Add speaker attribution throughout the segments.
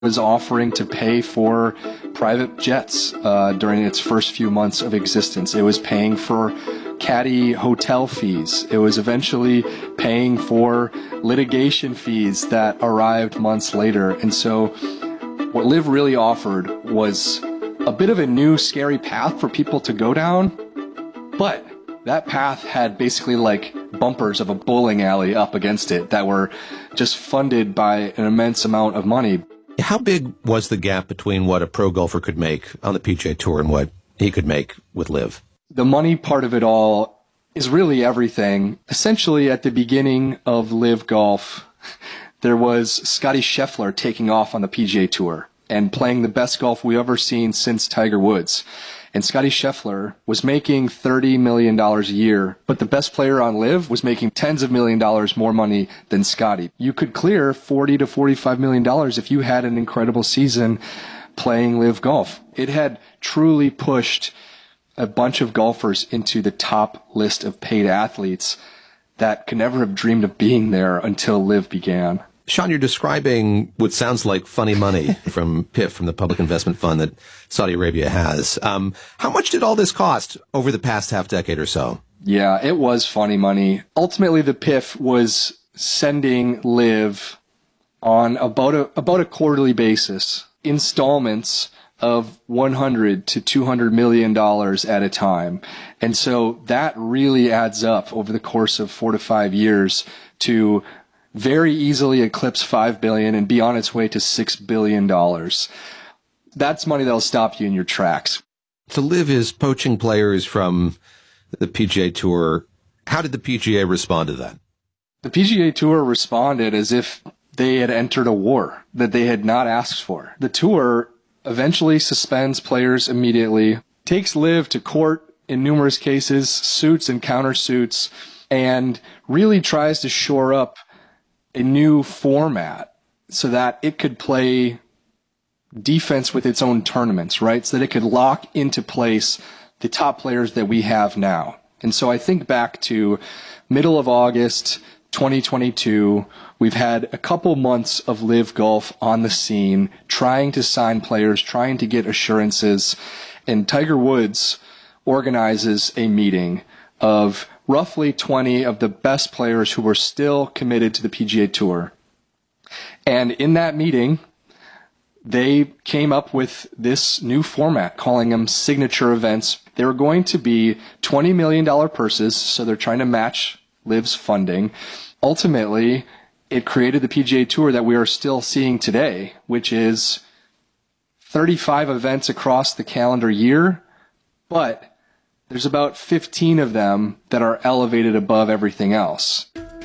Speaker 1: was offering to pay for private jets during its first few months of existence. It was paying for caddy hotel fees. It was eventually paying for litigation fees that arrived months later. And so what LIV really offered was a bit of a new scary path for people to go down, but that path had basically like bumpers of a bowling alley up against it that were just funded by an immense amount of money.
Speaker 2: How big was the gap between what a pro golfer could make on the PGA Tour and what he could make with LIV?
Speaker 1: The money part of it all is really everything. Essentially, at the beginning of LIV Golf, there was Scotty Scheffler taking off on the PGA Tour and playing the best golf we've ever seen since Tiger Woods. And Scotty Scheffler was making $30 million a year, but the best player on LIV was making tens of million dollars more money than Scotty. You could clear $40 to $45 million if you had an incredible season playing LIV Golf. It had truly pushed a bunch of golfers into the top list of paid athletes that could never have dreamed of being there until LIV began.
Speaker 2: Sean, you're describing what sounds like funny money from PIF, from the Public Investment Fund that Saudi Arabia has. How much did all this cost over the past half decade or so?
Speaker 1: Yeah, it was funny money. Ultimately, the PIF was sending LIV on about a quarterly basis installments of $100 to $200 million at a time. And so that really adds up over the course of 4 to 5 years to very easily eclipse $5 billion and be on its way to $6 billion. That's money that'll stop you in your tracks.
Speaker 2: So LIV is poaching players from the PGA Tour. How did the PGA respond to that?
Speaker 1: The PGA Tour responded as if they had entered a war that they had not asked for. The Tour eventually suspends players immediately, takes LIV to court in numerous cases, suits and countersuits, and really tries to shore up a new format so that it could play defense with its own tournaments, right? So that it could lock into place the top players that we have now. And so I think back to middle of August 2022, we've had a couple months of LIV Golf on the scene, trying to sign players, trying to get assurances, and Tiger Woods organizes a meeting of roughly 20 of the best players who were still committed to the PGA Tour. And in that meeting, they came up with this new format, calling them signature events. They were going to be $20 million purses, so they're trying to match LIV's funding. Ultimately, it created the PGA Tour that we are still seeing today, which is 35 events across the calendar year, but there's about 15 of them that are elevated above everything else.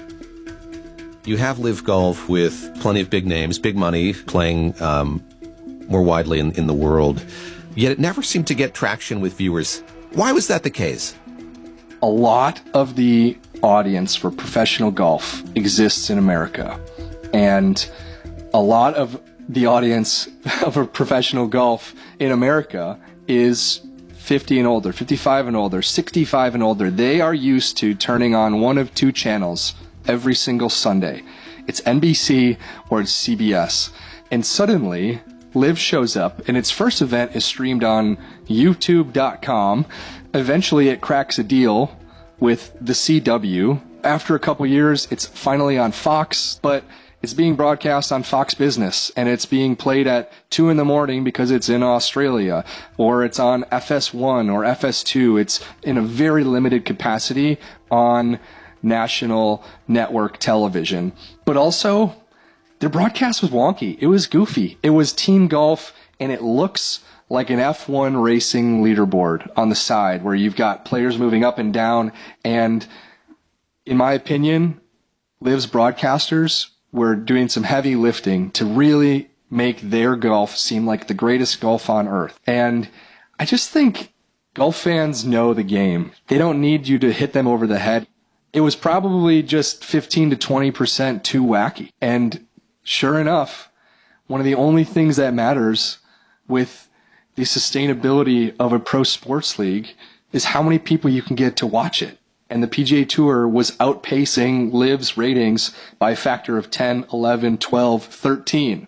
Speaker 2: You have LIV Golf with plenty of big names, big money, playing more widely in the world, yet it never seemed to get traction with viewers. Why was that the case?
Speaker 1: A lot of the audience for professional golf exists in America, and a lot of the audience of a professional golf in America is 50 and older, 55 and older, 65 and older. They are used to turning on one of two channels every single Sunday. It's NBC or it's CBS. And suddenly, LIV shows up, and its first event is streamed on YouTube.com. Eventually, it cracks a deal with the CW. After a couple years, it's finally on Fox, but it's being broadcast on Fox Business, and it's being played at 2 in the morning because it's in Australia, or it's on FS1 or FS2. It's in a very limited capacity on national network television. But also, their broadcast was wonky. It was goofy. It was team golf, and it looks like an F1 racing leaderboard on the side where you've got players moving up and down. And in my opinion, LIV's broadcasters were doing some heavy lifting to really make their golf seem like the greatest golf on earth. And I just think golf fans know the game. They don't need you to hit them over the head. It was probably just 15 to 20% too wacky. And sure enough, one of the only things that matters with the sustainability of a pro sports league is how many people you can get to watch it. And the PGA Tour was outpacing LIV's ratings by a factor of 10, 11, 12, 13.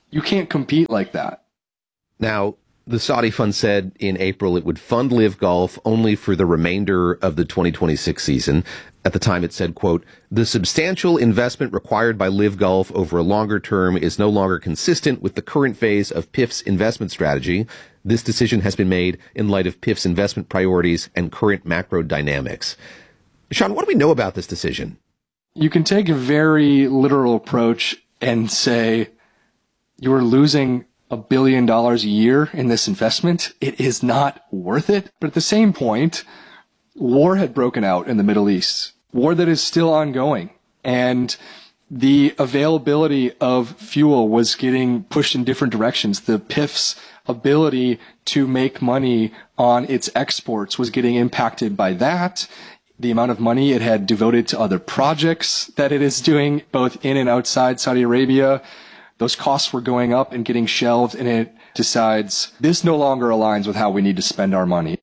Speaker 1: You can't compete like that.
Speaker 2: Now, the Saudi fund said in April it would fund Live Golf only for the remainder of the 2026 season. At the time, it said, quote, "The substantial investment required by Live Golf over a longer term is no longer consistent with the current phase of PIF's investment strategy. This decision has been made in light of PIF's investment priorities and current macro dynamics." Sean, what do we know about this decision?
Speaker 1: You can take a very literal approach and say you are losing $1 billion a year in this investment. It is not worth it. But at the same point, war had broken out in the Middle East, war that is still ongoing. And the availability of fuel was getting pushed in different directions. The PIF's ability to make money on its exports was getting impacted by that. The amount of money it had devoted to other projects that it is doing, both in and outside Saudi Arabia, those costs were going up and getting shelved, and it decides this no longer aligns with how we need to spend our money.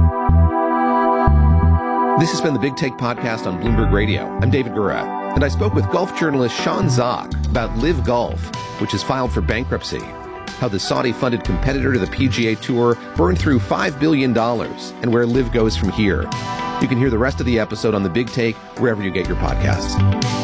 Speaker 2: This has been the Big Take podcast on Bloomberg Radio. I'm David Gura, and I spoke with golf journalist Sean Zak about Live Golf, which has filed for bankruptcy, how the Saudi-funded competitor to the PGA Tour burned through $5 billion, and where Live goes from here. You can hear the rest of the episode on the Big Take wherever you get your podcasts.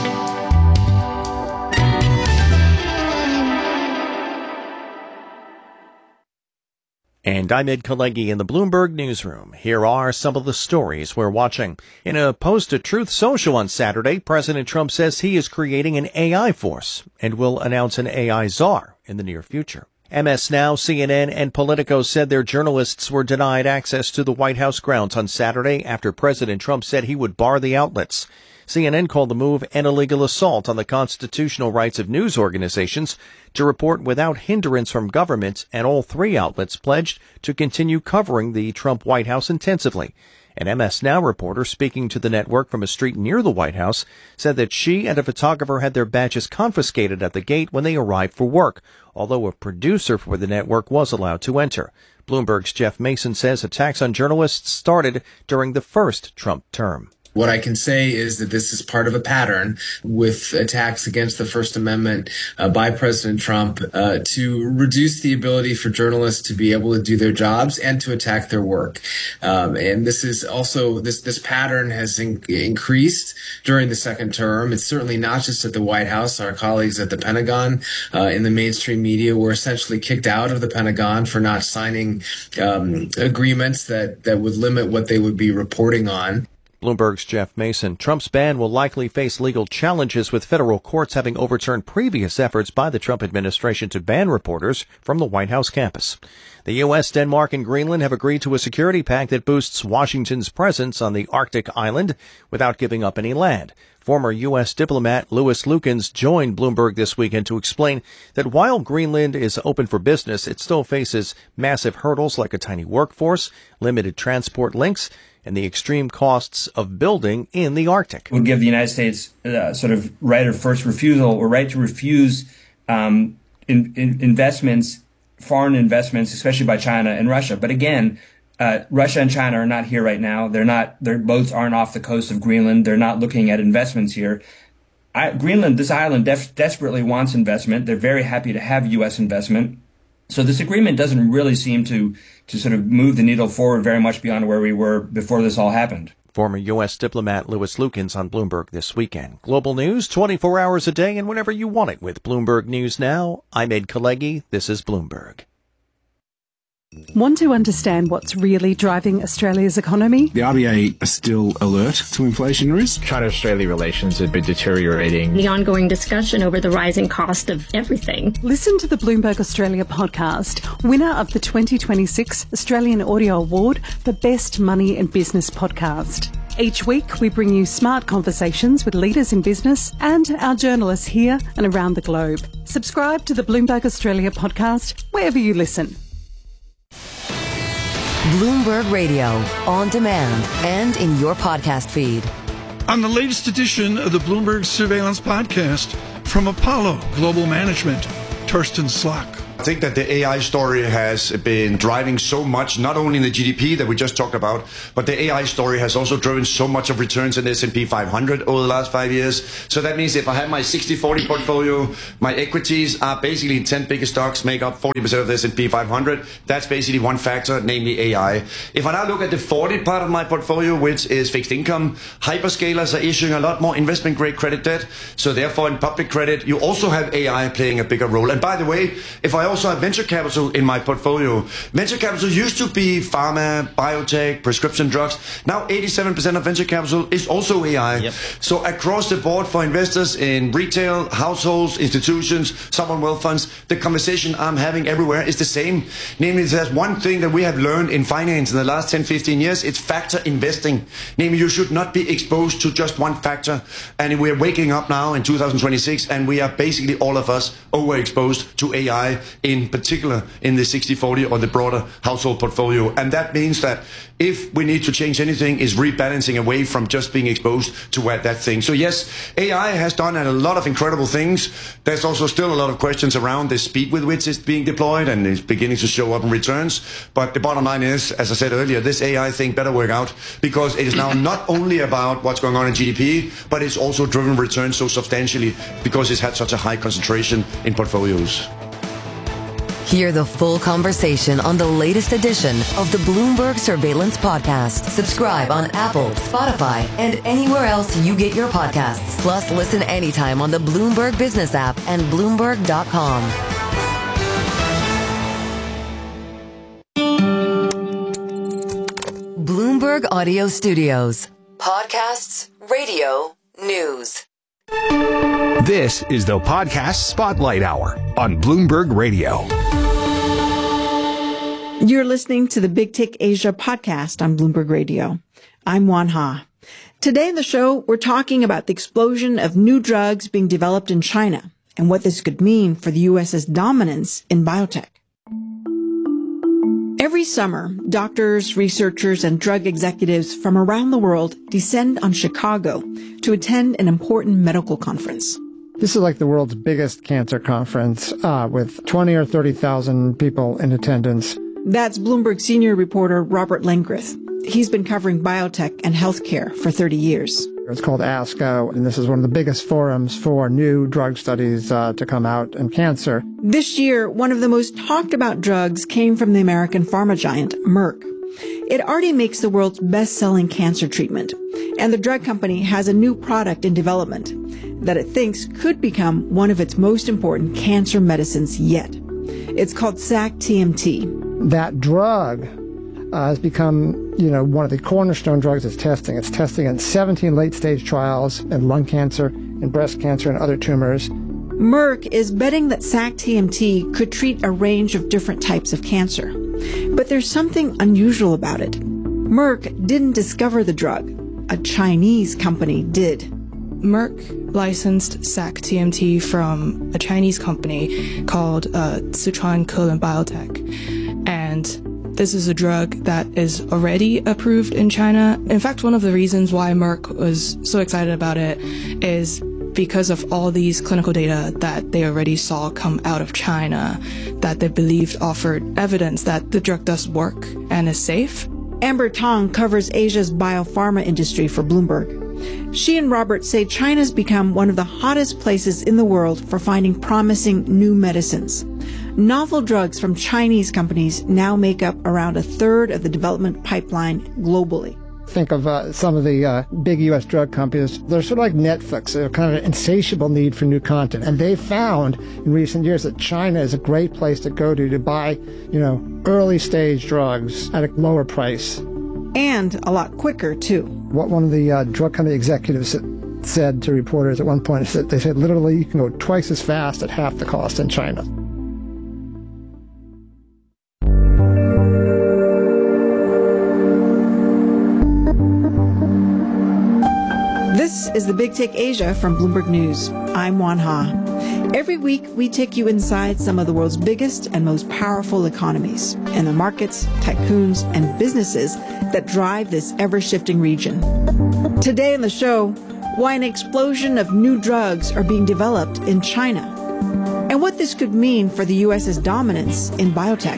Speaker 3: And I'm Ed Kalegi in the Bloomberg Newsroom. Here are some of the stories we're watching. In a post to Truth Social on Saturday, President Trump says he is creating an AI force and will announce an AI czar in the near future. MS Now, CNN, and Politico said their journalists were denied access to the White House grounds on Saturday after President Trump said he would bar the outlets. CNN called the move an illegal assault on the constitutional rights of news organizations to report without hindrance from government, and all three outlets pledged to continue covering the Trump White House intensively. An MS Now reporter speaking to the network from a street near the White House said that she and a photographer had their badges confiscated at the gate when they arrived for work, although a producer for the network was allowed to enter. Bloomberg's Jeff Mason says attacks on journalists started during the first Trump term.
Speaker 4: What I can say is that this is part of a pattern with attacks against the First Amendment by President Trump to reduce the ability for journalists to be able to do their jobs and to attack their work. And this is also, this pattern has increased during the second term. It's certainly not just at the White House. Our colleagues at the Pentagon in the mainstream media were essentially kicked out of the Pentagon for not signing agreements that would limit what they would be reporting on.
Speaker 3: Bloomberg's Jeff Mason. Trump's ban will likely face legal challenges, with federal courts having overturned previous efforts by the Trump administration to ban reporters from the White House campus. The U.S., Denmark, and Greenland have agreed to a security pact that boosts Washington's presence on the Arctic island without giving up any land. Former U.S. diplomat Louis Lukens joined Bloomberg this weekend to explain that while Greenland is open for business, it still faces massive hurdles like a tiny workforce, limited transport links, and the extreme costs of building in the Arctic.
Speaker 5: Would give the United States sort of right of first refusal, or right to refuse investments, foreign investments, especially by China and Russia. But again, Russia and China are not here right now. Their boats aren't off the coast of Greenland. They're not looking at investments here. Greenland, this island, desperately wants investment. They're very happy to have U.S. investment. So this agreement doesn't really seem to sort of move the needle forward very much beyond where we were before this all happened.
Speaker 3: Former U.S. diplomat Louis Lukens on Bloomberg this weekend. Global news 24 hours a day and whenever you want it with Bloomberg News Now. I'm Ed Kalegi. This is Bloomberg.
Speaker 6: Want to understand what's really driving Australia's economy?
Speaker 7: The RBA are still alert to inflation risk.
Speaker 8: China-Australia relations have been deteriorating.
Speaker 9: The ongoing discussion over the rising cost of everything.
Speaker 6: Listen to the Bloomberg Australia podcast, winner of the 2026 Australian Audio Award for Best Money and Business Podcast. Each week, we bring you smart conversations with leaders in business and our journalists here and around the globe. Subscribe to the Bloomberg Australia podcast wherever you listen.
Speaker 10: Bloomberg Radio, on demand and in your podcast feed.
Speaker 11: On the latest edition of the Bloomberg Surveillance Podcast, from Apollo Global Management, Torsten Slok.
Speaker 12: I think that the AI story has been driving so much, not only in the GDP that we just talked about, but the AI story has also driven so much of returns in the S&P 500 over the last 5 years. So that means if I have my 60-40 portfolio, my equities are basically 10 biggest stocks make up 40% of the S&P 500. That's basically one factor, namely AI. If I now look at the 40 part of my portfolio, which is fixed income, hyperscalers are issuing a lot more investment-grade credit debt. So therefore, in public credit, you also have AI playing a bigger role. And by the way, if I also have venture capital in my portfolio, venture capital used to be pharma, biotech, prescription drugs. Now 87% of venture capital is also AI. Yep. So across the board for investors in retail, households, institutions, sovereign wealth funds, the conversation I'm having everywhere is the same. Namely, there's one thing that we have learned in finance in the last 10, 15 years, it's factor investing. Namely, you should not be exposed to just one factor. And we're waking up now in 2026, and we are basically all of us overexposed to AI, in particular in the 60-40 or the broader household portfolio. And that means that if we need to change anything, is rebalancing away from just being exposed to that thing. So yes, AI has done a lot of incredible things. There's also still a lot of questions around the speed with which it's being deployed, and it's beginning to show up in returns. But the bottom line is, as I said earlier, this AI thing better work out, because it is now not only about what's going on in GDP, but it's also driven returns so substantially because it's had such a high concentration in portfolios.
Speaker 10: Hear the full conversation on the latest edition of the Bloomberg Surveillance Podcast. Subscribe on Apple, Spotify, and anywhere else you get your podcasts. Plus, listen anytime on the Bloomberg Business app and Bloomberg.com. Bloomberg Audio Studios. Podcasts, radio, news.
Speaker 13: This is the Podcast Spotlight Hour on Bloomberg Radio.
Speaker 14: You're listening to the Big Tech Asia podcast on Bloomberg Radio. I'm Wan Ha. Today in the show, we're talking about the explosion of new drugs being developed in China and what this could mean for the U.S.'s dominance in biotech. Every summer, doctors, researchers, and drug executives from around the world descend on Chicago to attend an important medical conference.
Speaker 15: This is like the world's biggest cancer conference, with 20 or 30,000 people in attendance.
Speaker 14: That's Bloomberg senior reporter Robert Lengrith. He's been covering biotech and healthcare for 30 years.
Speaker 15: It's called ASCO, and this is one of the biggest forums for new drug studies to come out in cancer.
Speaker 14: This year, one of the most talked about drugs came from the American pharma giant, Merck. It already makes the world's best-selling cancer treatment, and the drug company has a new product in development that it thinks could become one of its most important cancer medicines yet. It's called sac-TMT.
Speaker 15: That drug has become, one of the cornerstone drugs it's testing. It's testing in 17 late-stage trials in lung cancer, in breast cancer, and other tumors.
Speaker 14: Merck is betting that sac-TMT could treat a range of different types of cancer. But there's something unusual about it. Merck didn't discover the drug. A Chinese company did.
Speaker 16: Merck licensed sac-TMT from a Chinese company called Sichuan Kelun Biotech. And this is a drug that is already approved in China. In fact, one of the reasons why Merck was so excited about it is because of all these clinical data that they already saw come out of China that they believed offered evidence that the drug does work and is safe.
Speaker 14: Amber Tong covers Asia's biopharma industry for Bloomberg. She and Robert say China's become one of the hottest places in the world for finding promising new medicines. Novel drugs from Chinese companies now make up around a third of the development pipeline globally.
Speaker 15: Think of some of the big U.S. drug companies. They're sort of like Netflix. They're kind of an insatiable need for new content. And they found in recent years that China is a great place to go to buy, early stage drugs at a lower price.
Speaker 14: And a lot quicker, too.
Speaker 15: What one of the drug company executives said to reporters at one point is that they said literally you can go twice as fast at half the cost in China.
Speaker 14: This is the Big Tech Asia from Bloomberg News. I'm Wan Ha. Every week, we take you inside some of the world's biggest and most powerful economies and the markets, tycoons, and businesses that drive this ever-shifting region. Today on the show, why an explosion of new drugs are being developed in China and what this could mean for the U.S.'s dominance in biotech.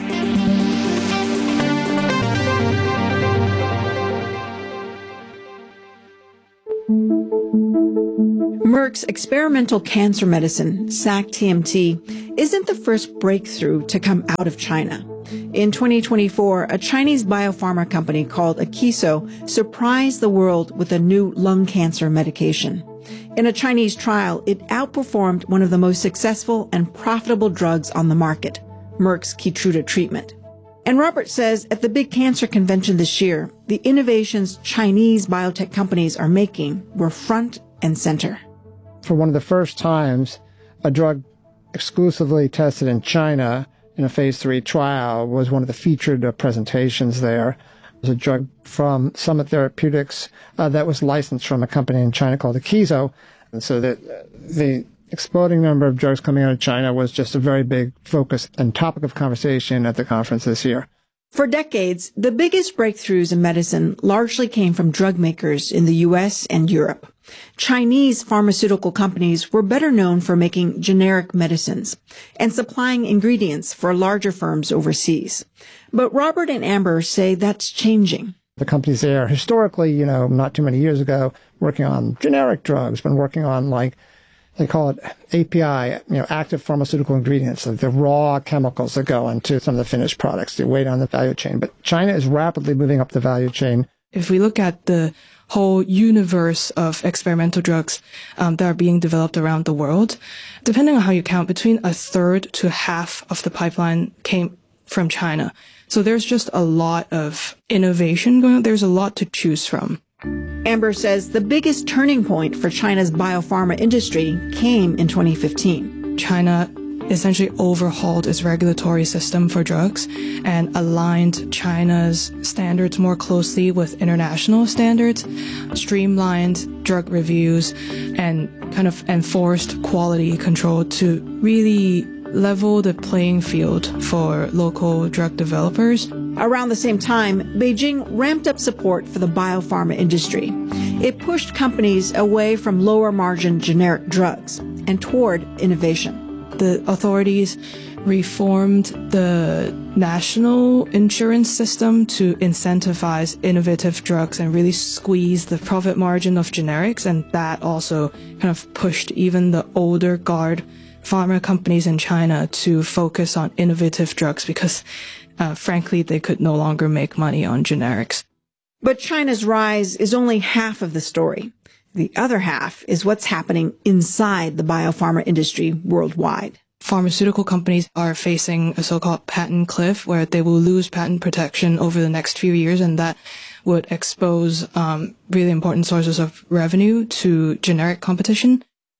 Speaker 14: Merck's experimental cancer medicine, sac-TMT, isn't the first breakthrough to come out of China. In 2024, a Chinese biopharma company called Akeso surprised the world with a new lung cancer medication. In a Chinese trial, it outperformed one of the most successful and profitable drugs on the market, Merck's Keytruda treatment. And Robert says at the big cancer convention this year, the innovations Chinese biotech companies are making were front and center.
Speaker 15: For one of the first times, a drug exclusively tested in China in a phase 3 trial was one of the featured presentations there. It was a drug from Summit Therapeutics that was licensed from a company in China called Akeso. And so the exploding number of drugs coming out of China was just a very big focus and topic of conversation at the conference this year.
Speaker 14: For decades, the biggest breakthroughs in medicine largely came from drug makers in the U.S. and Europe. Chinese pharmaceutical companies were better known for making generic medicines and supplying ingredients for larger firms overseas. But Robert and Amber say that's changing.
Speaker 15: The companies there, historically, not too many years ago, working on generic drugs, been working on they call it API, active pharmaceutical ingredients, like the raw chemicals that go into some of the finished products, the way down the value chain. But China is rapidly moving up the value chain.
Speaker 16: If we look at the whole universe of experimental drugs that are being developed around the world, depending on how you count, between a third to half of the pipeline came from China. So there's just a lot of innovation going on. There's a lot to choose from.
Speaker 14: Amber says the biggest turning point for China's biopharma industry came in 2015.
Speaker 16: China essentially overhauled its regulatory system for drugs and aligned China's standards more closely with international standards, streamlined drug reviews, and kind of enforced quality control to really level the playing field for local drug developers.
Speaker 14: Around the same time, Beijing ramped up support for the biopharma industry. It pushed companies away from lower-margin generic drugs and toward innovation.
Speaker 16: The authorities reformed the national insurance system to incentivize innovative drugs and really squeeze the profit margin of generics, and that also kind of pushed even the older guard pharma companies in China to focus on innovative drugs because, frankly, they could no longer make money on generics.
Speaker 14: But China's rise is only half of the story. The other half is what's happening inside the biopharma industry worldwide.
Speaker 16: Pharmaceutical companies are facing a so-called patent cliff where they will lose patent protection over the next few years, and that would expose really important sources of revenue to generic competition.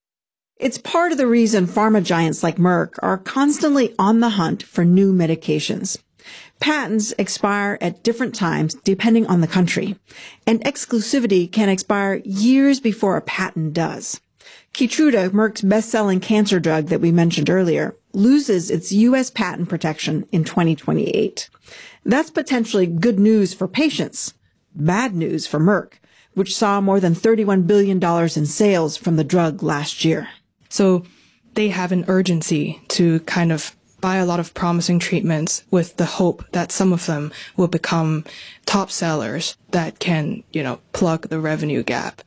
Speaker 14: It's part of the reason pharma giants like Merck are constantly on the hunt for new medications. Patents expire at different times depending on the country, and exclusivity can expire years before a patent does. Keytruda, Merck's best-selling cancer drug that we mentioned earlier, loses its U.S. patent protection in 2028. That's potentially good news for patients, bad news for Merck, which saw more than $31 billion in sales from the drug last year.
Speaker 16: So they have an urgency to kind of buy a lot of promising treatments with the hope that some of them will become top sellers that can, plug the revenue gap.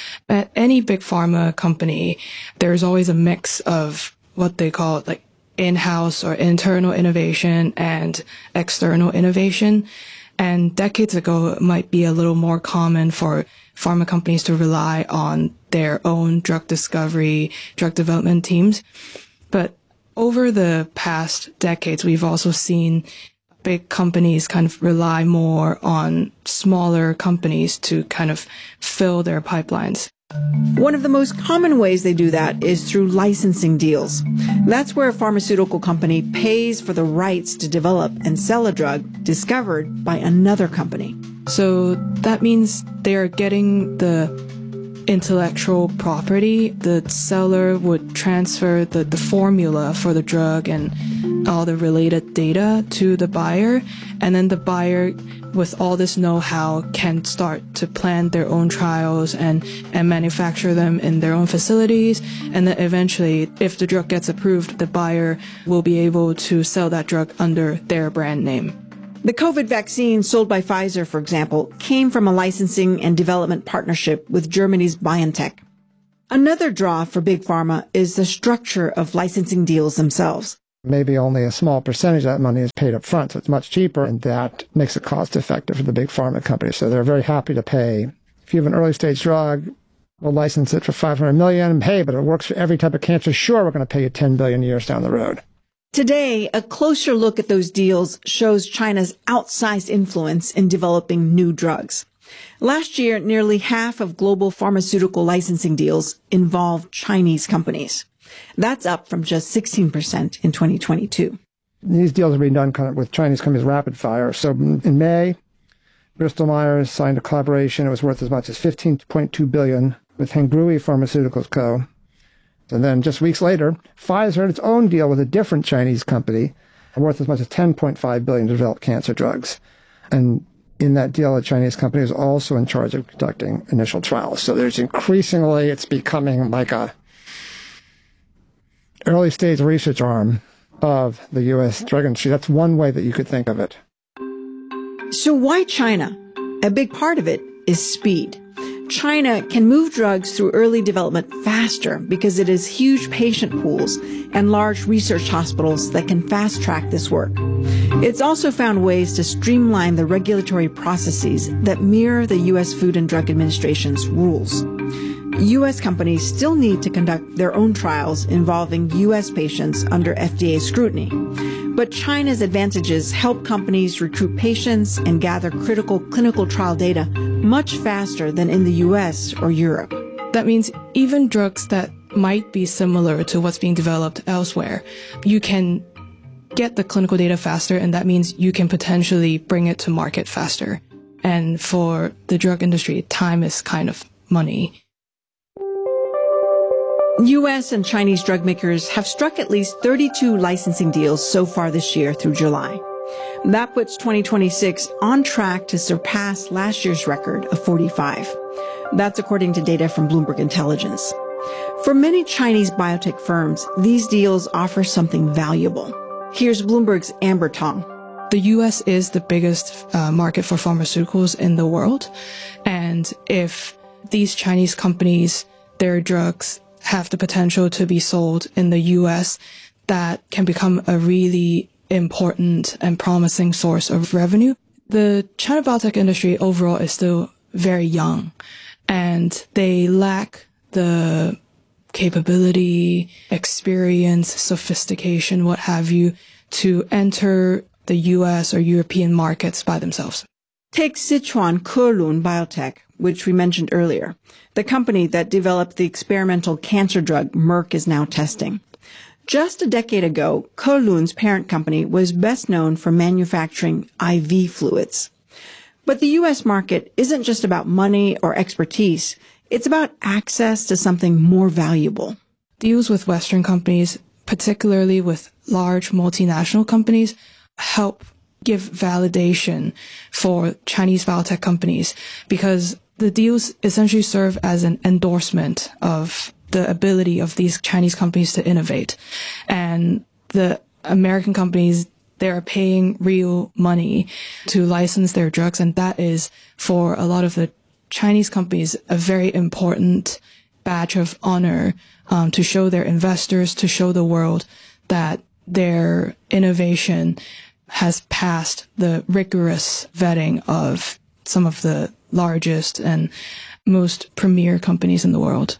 Speaker 16: At any big pharma company, there's always a mix of what they call in-house or internal innovation and external innovation. And decades ago, it might be a little more common for pharma companies to rely on their own drug discovery, drug development teams. But over the past decades, we've also seen big companies kind of rely more on smaller companies to kind of fill their pipelines.
Speaker 14: One of the most common ways they do that is through licensing deals. That's where a pharmaceutical company pays for the rights to develop and sell a drug discovered by another company.
Speaker 16: So that means they're getting the intellectual property. The seller would transfer the formula for the drug and all the related data to the buyer, and then the buyer, with all this know-how, can start to plan their own trials and manufacture them in their own facilities. And then eventually, if the drug gets approved, the buyer will be able to sell that drug under their brand name.
Speaker 14: The COVID vaccine sold by Pfizer, for example, came from a licensing and development partnership with Germany's BioNTech. Another draw for Big Pharma is the structure of licensing deals themselves.
Speaker 15: Maybe only a small percentage of that money is paid up front, so it's much cheaper, and that makes it cost effective for the big pharma companies. So they're very happy to pay. If you have an early stage drug, we'll license it for $500 million. Hey, but it works for every type of cancer. Sure, we're going to pay you $10 billion years down the road.
Speaker 14: Today, a closer look at those deals shows China's outsized influence in developing new drugs. Last year, nearly half of global pharmaceutical licensing deals involved Chinese companies. That's up from just 16% in 2022.
Speaker 15: These deals are being done kind of with Chinese companies rapid fire. So in May, Bristol Myers signed a collaboration. It was worth as much as $15.2 billion with Hengrui Pharmaceuticals Co. And then just weeks later, Pfizer had its own deal with a different Chinese company worth as much as $10.5 billion to develop cancer drugs. And in that deal, the Chinese company is also in charge of conducting initial trials. So there's increasingly, it's becoming like a early stage research arm of the U.S. drug industry. That's one way that you could think of it.
Speaker 14: So why China? A big part of it is speed. China can move drugs through early development faster because it has huge patient pools and large research hospitals that can fast-track this work. It's also found ways to streamline the regulatory processes that mirror the U.S. Food and Drug Administration's rules. U.S. companies still need to conduct their own trials involving U.S. patients under FDA scrutiny. But China's advantages help companies recruit patients and gather critical clinical trial data much faster than in the U.S. or Europe.
Speaker 16: That means even drugs that might be similar to what's being developed elsewhere, you can get the clinical data faster, and that means you can potentially bring it to market faster. And for the drug industry, time is kind of money.
Speaker 14: U.S. and Chinese drug makers have struck at least 32 licensing deals so far this year through July. That puts 2026 on track to surpass last year's record of 45. That's according to data from Bloomberg Intelligence. For many Chinese biotech firms, these deals offer something valuable. Here's Bloomberg's Amber Tong.
Speaker 16: The U.S. is the biggest market for pharmaceuticals in the world. And if these Chinese companies, their drugs, have the potential to be sold in the U.S., that can become a really important and promising source of revenue. The China biotech industry overall is still very young, and they lack the capability, experience, sophistication, what have you, to enter the U.S. or European markets by themselves.
Speaker 14: Take Sichuan Kelun Biotech, which we mentioned earlier, the company that developed the experimental cancer drug Merck is now testing. Just a decade ago, Kelun's parent company was best known for manufacturing IV fluids. But the U.S. market isn't just about money or expertise. It's about access to something more valuable.
Speaker 16: Deals with Western companies, particularly with large multinational companies, help give validation for Chinese biotech companies, because the deals essentially serve as an endorsement of the ability of these Chinese companies to innovate. And the American companies, they're paying real money to license their drugs, and that is, for a lot of the Chinese companies, a very important badge of honor to show their investors, to show the world that their innovation has passed the rigorous vetting of some of the largest and most premier companies in the world.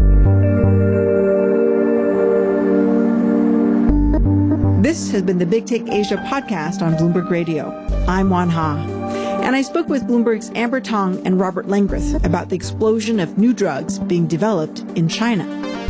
Speaker 14: This has been the Big Take Asia podcast on Bloomberg Radio. I'm Wan Ha, and I spoke with Bloomberg's Amber Tong and Robert Lengrith about the explosion of new drugs being developed in China.